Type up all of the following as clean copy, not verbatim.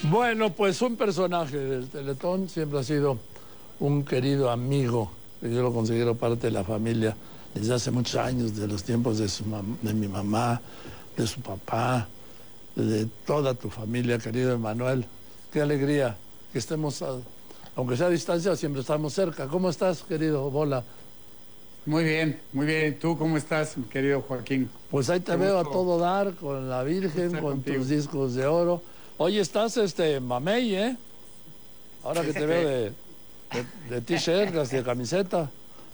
Bueno, pues un personaje del Teletón siempre ha sido un querido amigo, que yo lo considero parte de la familia desde hace muchos años, de los tiempos de mi mamá, de su papá, de toda tu familia, querido Emanuel. Qué alegría que estemos, aunque sea a distancia, siempre estamos cerca. ¿Cómo estás, querido Bola? Muy bien, muy bien. ¿Tú cómo estás, mi querido Joaquín? Pues ahí te Qué veo a gusto todo dar, con la Virgen, estar con contigo. tus discos de oro. Oye, estás mamey, ¿eh? Ahora que te veo de t-shirt, de camiseta.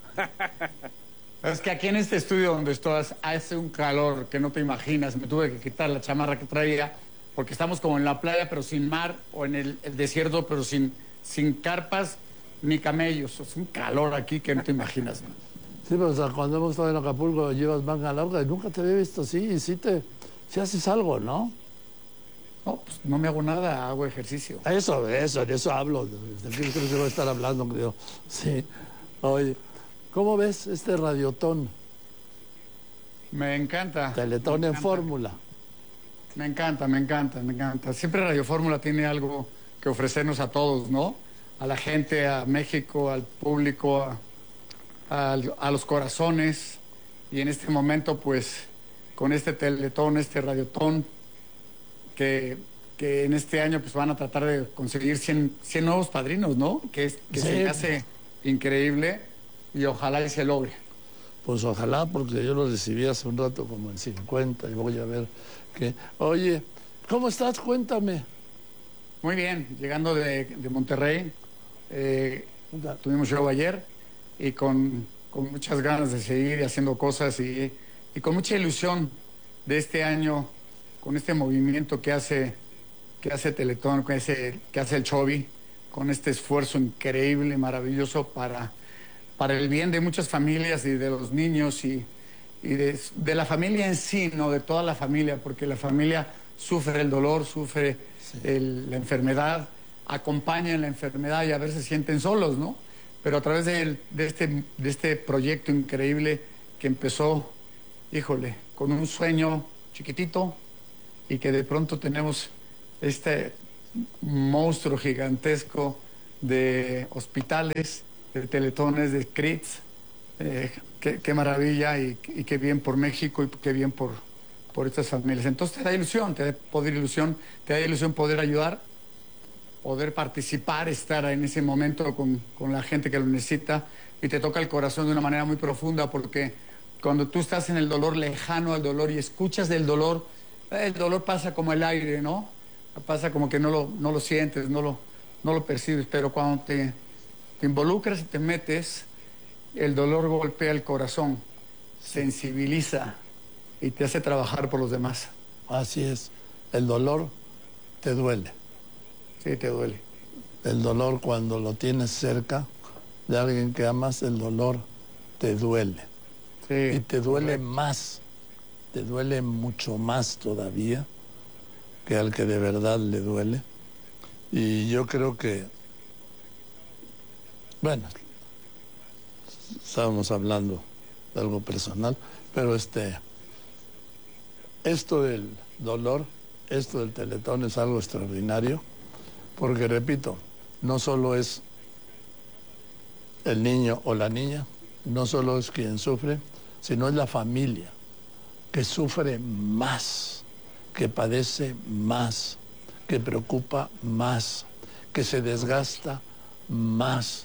Es que aquí en este estudio donde estás hace un calor que no te imaginas. Me tuve que quitar la chamarra que traía porque estamos como en la playa pero sin mar o en el desierto pero sin carpas ni camellos. Es un calor aquí que no te imaginas, ¿no? Sí, pero o sea, cuando hemos estado en Acapulco llevas manga larga y nunca te había visto así. Y sí haces algo, ¿no? No, pues no me hago nada, hago ejercicio. De eso hablo. ¿De qué creo que voy a estar hablando, creo? Sí. Oye, ¿cómo ves este radiotón? Me encanta. Teletón me en encanta. fórmula. Me encanta, me encanta, me encanta. Siempre Radio Fórmula tiene algo que ofrecernos a todos, ¿no? A la gente, a México, al público, a los corazones. Y en este momento, pues, con este Teletón, este Radiotón, que en este año pues van a tratar de conseguir 100 nuevos padrinos, ¿no? Que Sí. se me hace increíble y ojalá y se logre. Pues ojalá, porque yo lo recibí hace un rato como en 50 y voy a ver qué. Oye, ¿cómo estás? Cuéntame. Muy bien, llegando de Monterrey, tuvimos show ayer y con muchas ganas de seguir haciendo cosas y con mucha ilusión de este año, con este movimiento que hace Teletón, que hace el Chovy, con este esfuerzo increíble, maravilloso para el bien de muchas familias y de los niños y de la familia en sí, no de toda la familia, porque la familia sufre el dolor, sufre la enfermedad, acompaña en la enfermedad y a veces se sienten solos, ¿no? Pero a través de este proyecto increíble que empezó, híjole, con un sueño chiquitito y que de pronto tenemos este monstruo gigantesco de hospitales, de teletones, de CRITs. Qué maravilla y qué bien por México y qué bien por estas familias. Entonces te da ilusión, te da ilusión poder ayudar, poder participar, estar en ese momento con la gente que lo necesita y te toca el corazón de una manera muy profunda porque cuando tú estás en el dolor, lejano al dolor y escuchas del dolor, el dolor pasa como el aire, ¿no? Pasa como que no lo sientes, no lo percibes, pero cuando te involucras y te metes, el dolor golpea el corazón, sensibiliza y te hace trabajar por los demás. Así es. El dolor te duele. Sí, te duele. El dolor cuando lo tienes cerca de alguien que amas, el dolor te duele. Sí, Y te duele correcto. más, te duele mucho más todavía que al que de verdad le duele. Y yo creo que, bueno, estábamos hablando de algo personal, pero esto del dolor, esto del Teletón es algo extraordinario, porque repito, no solo es el niño o la niña, no solo es quien sufre, sino es la familia que sufre más, que padece más, que preocupa más, que se desgasta más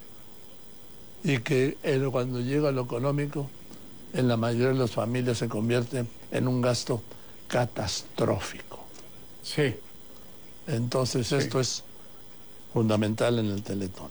y que cuando llega lo económico, en la mayoría de las familias se convierte en un gasto catastrófico. Sí. Entonces esto es fundamental en el Teletón.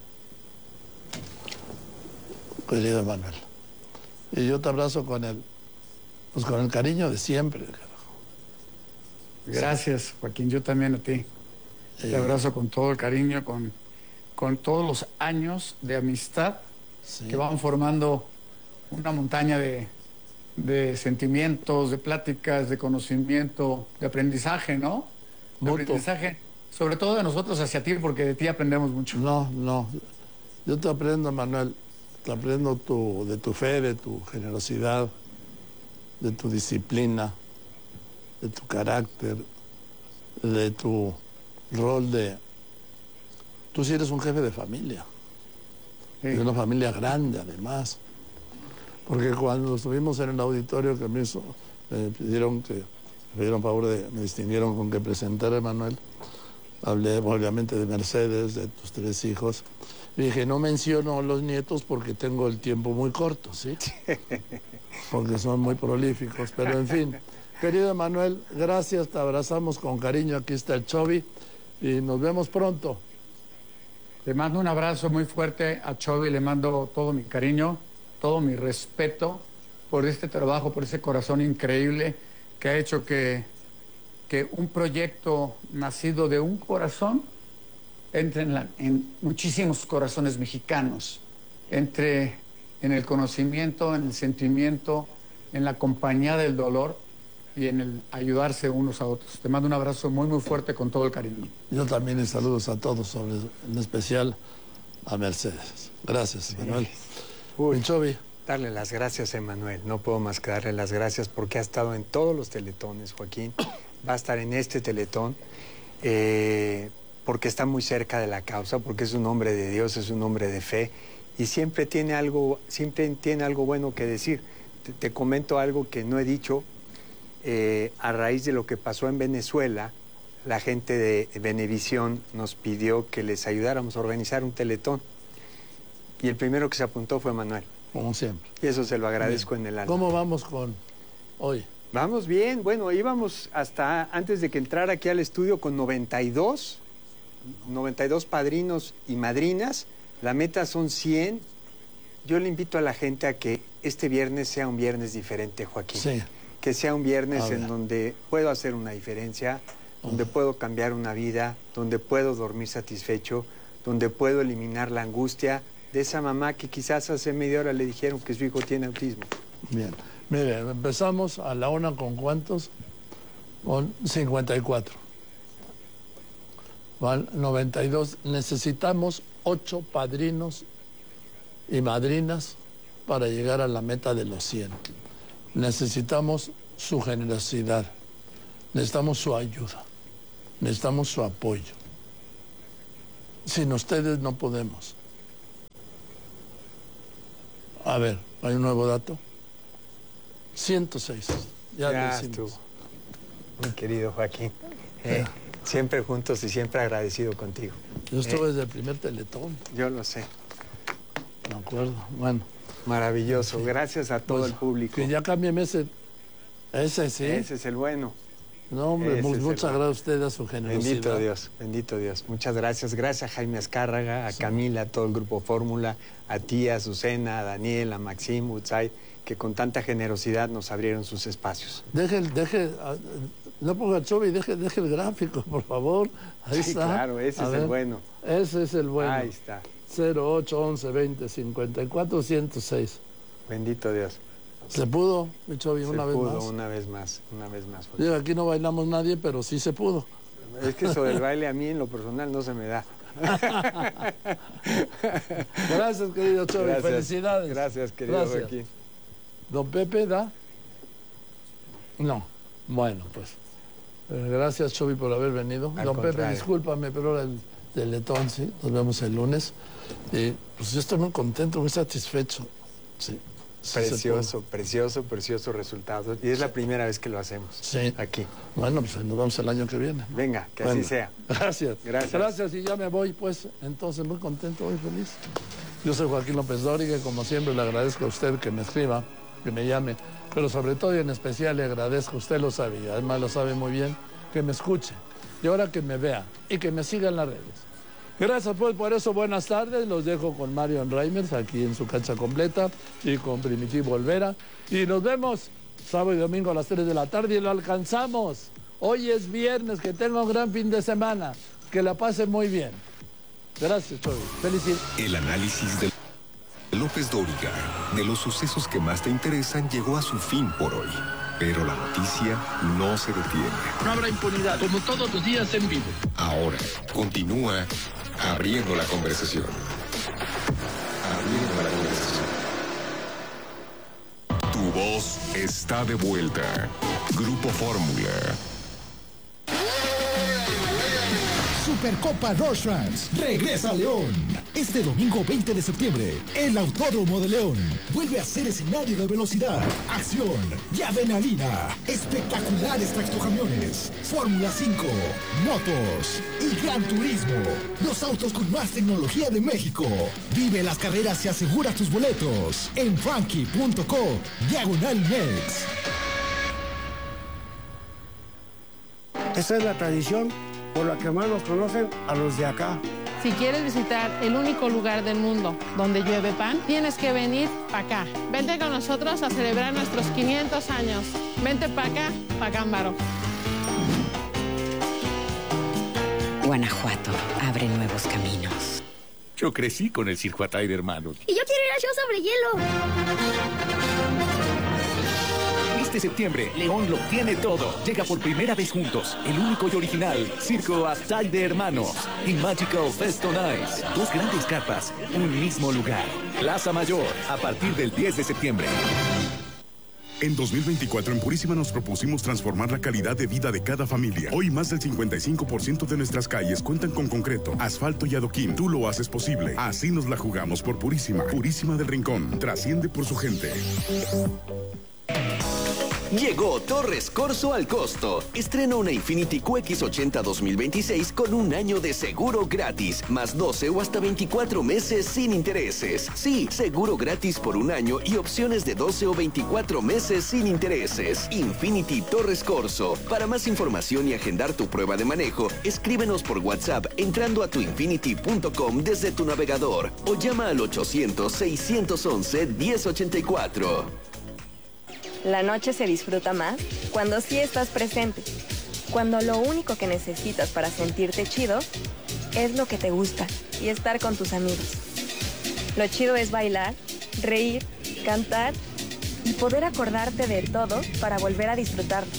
Querido Manuel. Y yo te abrazo con el cariño de siempre, carajo. Gracias, Joaquín. Yo también a ti. Te abrazo con todo el cariño, con todos los años de amistad Sí. que van formando una montaña de sentimientos, de pláticas, de conocimiento, de aprendizaje, ¿no? De Mutuo. aprendizaje, sobre todo de nosotros hacia ti, porque de ti aprendemos mucho. No. Yo te aprendo, Manuel. Te aprendo de tu fe, de tu generosidad, de tu disciplina, de tu carácter, de tu rol de... Tú sí eres un jefe de familia. Sí. De una familia grande, además. Porque cuando estuvimos en el auditorio que me pidieron favor me distinguieron con que presentara a Emanuel. Hablé obviamente de Mercedes, de tus 3 hijos. Y dije, no menciono a los nietos porque tengo el tiempo muy corto, ¿sí? Porque son muy prolíficos. Pero en fin, querido Emanuel, gracias, te abrazamos con cariño. Aquí está el Chovy y nos vemos pronto. Le mando un abrazo muy fuerte a Chovy, le mando todo mi cariño, todo mi respeto por este trabajo, por ese corazón increíble que ha hecho que un proyecto nacido de un corazón entre en muchísimos corazones mexicanos, entre en el conocimiento, en el sentimiento, en la compañía del dolor y en el ayudarse unos a otros. Te mando un abrazo muy, muy fuerte con todo el cariño. Yo también saludos a todos, en especial a Mercedes. Gracias, Emanuel. Uy, Chovy. darle las gracias a Emanuel. No puedo más que darle las gracias porque ha estado en todos los teletones, Joaquín. Va a estar en este teletón porque está muy cerca de la causa, porque es un hombre de Dios, es un hombre de fe y siempre tiene algo bueno que decir. Te comento algo que no he dicho. A raíz de lo que pasó en Venezuela, la gente de Venevisión nos pidió que les ayudáramos a organizar un teletón. Y el primero que se apuntó fue Manuel. Como siempre. Y eso se lo agradezco bien. En el alma. ¿Cómo vamos con hoy? Vamos bien. Bueno, íbamos hasta antes de que entrara aquí al estudio con 92 padrinos y madrinas. La meta son 100. Yo le invito a la gente a que este viernes sea un viernes diferente, Joaquín. Sí. Que sea un viernes en donde puedo hacer una diferencia, donde puedo cambiar una vida, donde puedo dormir satisfecho, donde puedo eliminar la angustia de esa mamá que quizás hace media hora le dijeron que su hijo tiene autismo. Bien. Mire, empezamos a la 1 con ¿cuántos? Con 54. Van 92. Necesitamos 8 padrinos y madrinas para llegar a la meta de los 100. Necesitamos su generosidad, necesitamos su ayuda, necesitamos su apoyo. Sin ustedes no podemos. A ver, hay un nuevo dato. 106. Ya lo hicimos. Estuvo. Mi querido Joaquín, siempre juntos y siempre agradecido contigo. Yo estuve desde el primer teletón. Yo lo sé. Me acuerdo. Bueno. Maravilloso. Sí. Gracias a todo el público. Que ya cámbiame ese sí. Ese es el bueno. No, hombre, muchas gracias a usted, a su generosidad. Bendito Dios. Muchas gracias. Gracias a Jaime Azcárraga, a Camila, a todo el grupo Fórmula, a ti, a Azucena, a Daniel, a Maxim, Utzay, que con tanta generosidad nos abrieron sus espacios. No ponga Chovy, deje el gráfico, por favor. Ahí sí, está. Claro, ese es el bueno. Ese es el bueno. Ahí está. 08, 11, 20, 54, 106. Bendito Dios. ¿Se pudo, mi Chovy, una vez más? Una vez más. Digo, aquí no bailamos nadie, pero sí se pudo. Es que eso del baile a mí en lo personal no se me da. Gracias, querido Chovy. Felicidades. Gracias, querido Joaquín. ¿Don Pepe da? No. Bueno, pues. Gracias, Chovy, por haber venido. Don Pepe, discúlpame, pero ahora el teletón, sí. Nos vemos el lunes. Y pues yo estoy muy contento, muy satisfecho. Sí. Precioso resultado. Y es la primera vez que lo hacemos. Sí. Aquí. Bueno, pues nos vemos el año que viene. Venga, que así sea. Gracias, y ya me voy, pues. Entonces, muy contento, muy feliz. Yo soy Joaquín López Dóriga y como siempre le agradezco a usted que me escriba, que me llame, pero sobre todo y en especial le agradezco, usted lo sabe, y además lo sabe muy bien, que me escuche y ahora que me vea y que me siga en las redes. Gracias pues por eso, buenas tardes, los dejo con Marion Reimers aquí en su cancha completa y con Primitivo Olvera y nos vemos sábado y domingo a las 3 de la tarde y lo alcanzamos. Hoy es viernes, que tenga un gran fin de semana, que la pase muy bien. Gracias, Chovy. Felicidades. El análisis de López Dóriga de los sucesos que más te interesan llegó a su fin por hoy. Pero la noticia no se detiene. No habrá impunidad, como todos los días en vivo. Ahora, continúa abriendo la conversación. Abriendo la conversación. Tu voz está de vuelta. Grupo Fórmula. Supercopa Rorschach regresa a León. Este domingo 20 de septiembre, el Autódromo de León vuelve a ser escenario de velocidad, acción y adrenalina. Espectaculares tractocamiones, Fórmula 5, motos y Gran Turismo. Los autos con más tecnología de México. Vive las carreras y asegura tus boletos en frankie.co/Mex. Esa es la tradición por la que más nos conocen a los de acá. Si quieres visitar el único lugar del mundo donde llueve pan, tienes que venir para acá. Vente con nosotros a celebrar nuestros 500 años. Vente para acá, para Cámbaro. Guanajuato abre nuevos caminos. Yo crecí con el Circo Atay de Hermanos. Y yo quiero ir al show sobre hielo. Este septiembre, León lo tiene todo. Llega por primera vez juntos, el único y original Circo Atay de Hermanos en Magical Fest on Ice. 2 grandes carpas, un mismo lugar. Plaza Mayor, a partir del 10 de septiembre. En 2024 en Purísima nos propusimos transformar la calidad de vida de cada familia. Hoy más del 55% de nuestras calles cuentan con concreto, asfalto y adoquín. Tú lo haces posible. Así nos la jugamos por Purísima. Purísima del Rincón. Trasciende por su gente. Llegó Torres Corso al costo. Estrena una Infiniti QX80 2026 con 1 año de seguro gratis, más 12 o hasta 24 meses sin intereses. Sí, seguro gratis por 1 año y opciones de 12 o 24 meses sin intereses. Infiniti Torres Corso. Para más información y agendar tu prueba de manejo, escríbenos por WhatsApp entrando a tuinfinity.com desde tu navegador o llama al 800-611-1084. La noche se disfruta más cuando sí estás presente. Cuando lo único que necesitas para sentirte chido es lo que te gusta y estar con tus amigos. Lo chido es bailar, reír, cantar y poder acordarte de todo para volver a disfrutarlo.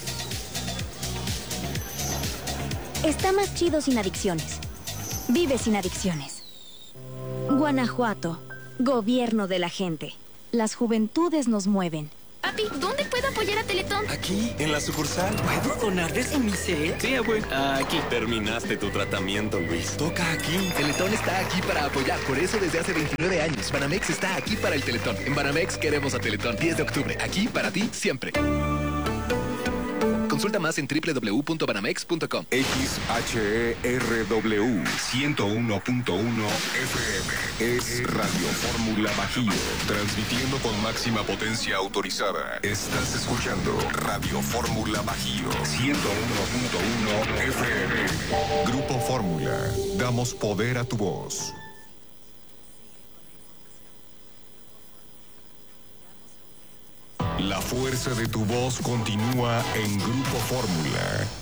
Está más chido sin adicciones. Vive sin adicciones. Guanajuato, gobierno de la gente. Las juventudes nos mueven. Papi, ¿dónde puedo apoyar a Teletón? Aquí, en la sucursal. ¿Puedo donar desde mi set? Sí, abuelo. Aquí. Terminaste tu tratamiento, Luis. Toca aquí. Teletón está aquí para apoyar. Por eso, desde hace 29 años, Banamex está aquí para el Teletón. En Banamex queremos a Teletón. 10 de octubre. Aquí para ti, siempre. Consulta más en www.banamex.com. XHERW 101.1 FM es Radio Fórmula Bajío, transmitiendo con máxima potencia autorizada. Estás escuchando Radio Fórmula Bajío 101.1 FM. Grupo Fórmula, damos poder a tu voz. La fuerza de tu voz continúa en Grupo Fórmula.